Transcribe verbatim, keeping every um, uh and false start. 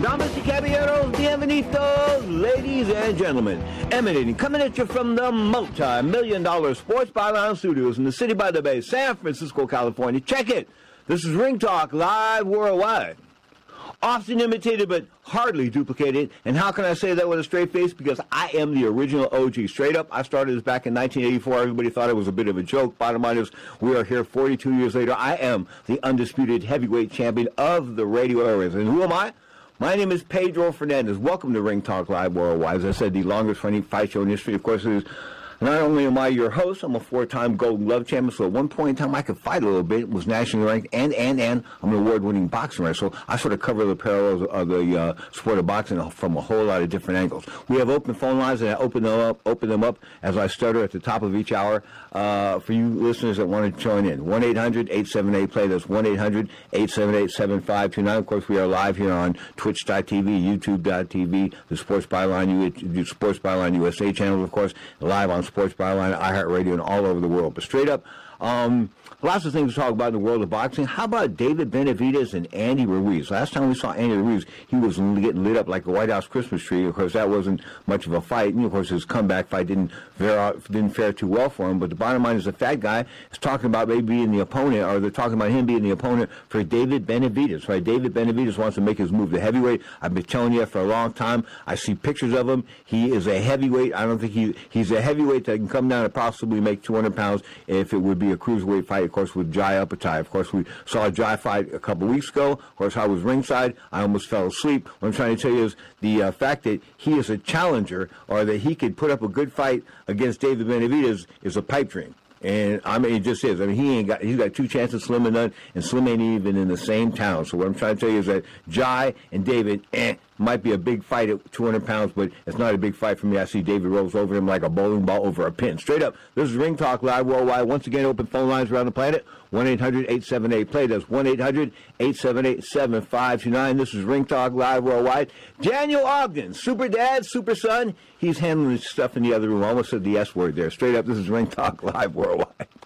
Damas y caballeros, bienvenidos, ladies and gentlemen. Emanating, coming at you from the multi-million dollar Sports Byline Studios in the city by the bay, San Francisco, California. Check it. This is Ring Talk Live Worldwide. Often imitated, but hardly duplicated. And how can I say that with a straight face? Because I am the original O G. Straight up, I started this back in nineteen eighty-four. Everybody thought it was a bit of a joke. Bottom line is, we are here forty-two years later. I am the undisputed heavyweight champion of the radio airwaves. And who am I? My name is Pedro Fernandez. Welcome to Ring Talk Live Worldwide. As I said, the longest running fight show in history. Of course, it is. Not only am I your host, I'm a four-time Golden Glove champion, so at one point in time I could fight a little bit, was nationally ranked, and, and, and I'm an award-winning boxing writer, so I sort of cover the parallels of the uh, sport of boxing from a whole lot of different angles. We have open phone lines, and I open them up, open them up as I stutter at the top of each hour uh, for you listeners that want to join in. one eight hundred eight seven eight play, that's one eight hundred eight seven eight seven five two nine. Of course, we are live here on twitch dot t v, youtube dot t v, the Sports Byline, the Sports Byline U S A channels, of course, live on Sports Byline, iHeartRadio, and all over the world. But straight up, um, lots of things to talk about in the world of boxing. How about David Benavidez and Andy Ruiz? Last time we saw Andy Ruiz, he was getting lit up like a White House Christmas tree. Of course, that wasn't much of a fight. And, of course, his comeback fight didn't fare, didn't fare too well for him. But the bottom line is the fat guy is talking about maybe being the opponent, or they're talking about him being the opponent for David Benavidez. Right? David Benavidez wants to make his move to heavyweight. I've been telling you for a long time. I see pictures of him. He is a heavyweight. I don't think he he's a heavyweight that can come down and possibly make two hundred pounds if it would be a cruiserweight fight, of course, with Jai Opetaia. Of course, we saw a Jai fight a couple weeks ago. Of course, I was ringside. I almost fell asleep. What I'm trying to tell you is the uh, fact that he is a challenger, or that he could put up a good fight against David Benavidez, is a pipe dream. And, I mean, it just is. I mean, he ain't got, he's got two chances, Slim and none, and Slim ain't even in the same town. So what I'm trying to tell you is that Jai and David, eh, might be a big fight at two hundred pounds, but it's not a big fight for me. I see David rolls over him like a bowling ball over a pin. Straight up, this is Ring Talk Live Worldwide. Once again, open phone lines around the planet. one eight hundred eight seven eight play. That's one eight hundred eight seven eight seven five two nine. This is Ring Talk Live Worldwide. Daniel Ogden, super dad, super son. He's handling his stuff in the other room. I almost said the S word there. Straight up, this is Ring Talk Live Worldwide.